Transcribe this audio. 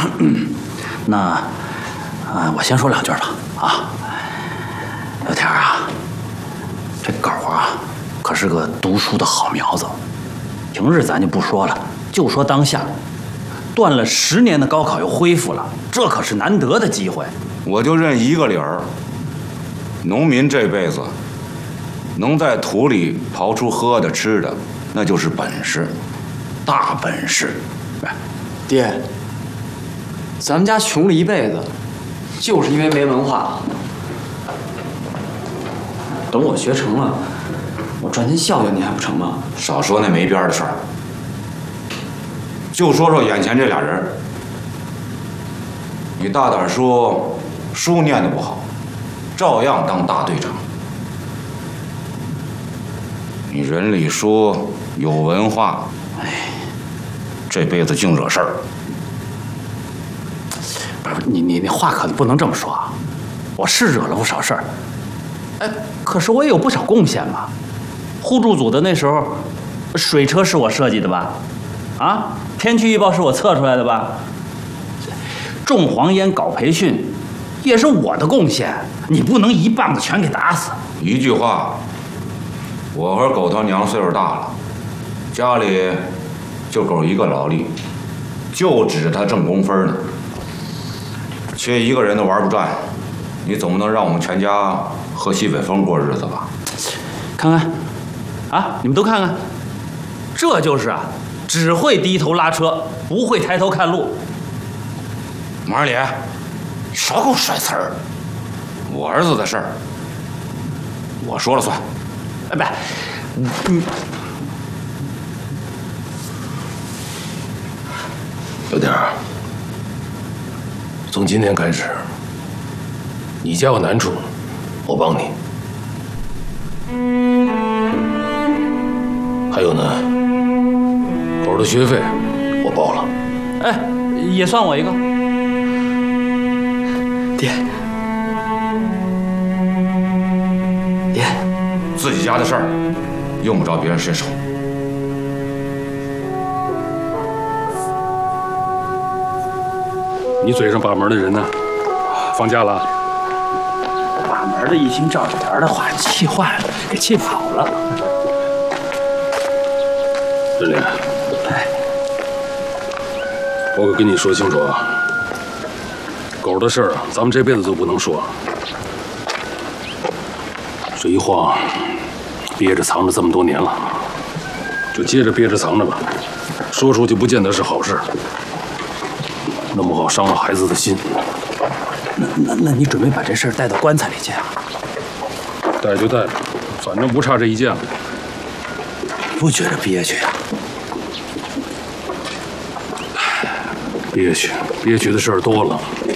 那，我先说两句吧。啊，有天啊，这狗啊，可是个读书的好苗子。平日咱就不说了，就说当下，断了10年的高考又恢复了，这可是难得的机会。 我就认一个理儿，农民这辈子能在土里刨出喝的吃的，那就是本事，大本事。 爹，咱们家穷了一辈子，就是因为没文化。等我学成了，我赚钱孝敬你还不成吗？ 少说那没边儿的事儿，就说说眼前这俩人。你大胆说，书念得不好，照样当大队长。你人里说有文化，这辈子净惹事儿。 不是你话可不能这么说啊！我是惹了不少事儿，可是我也有不少贡献嘛。互助组的那时候，水车是我设计的吧？啊，天气预报是我测出来的吧？种黄烟搞培训，也是我的贡献。你不能一棒子全给打死。 一句话，我和狗他娘岁数大了，家里就狗一个劳力，就指着他挣工分呢。缺一个人都玩不转，你总不能让我们全家喝西北风过日子吧？ 看看，啊，你们都看看，这就是啊，只会低头拉车，不会抬头看路。 马二爷，你少给我甩词儿！我儿子的事儿，我说了算。 不，你有点儿，从今天开始，你家有难处，我帮你。还有呢，狗的学费我报了。 也算我一个。 爹， 自己家的事儿，用不着别人伸手。 你嘴上把门的人呢？放假了？ 把门的一听赵小莲的话，气坏了，给气跑了。 真莲，我可跟你说清楚啊，狗的事儿啊，咱们这辈子都不能说。这一晃憋着藏着这么多年了，就接着憋着藏着吧，说出去不见得是好事，弄不好伤了孩子的心。 那你准备把这事儿带到棺材里去啊？ 带就带吧，反正不差这一件了。 不觉得憋屈呀？ 憋屈的事儿多了。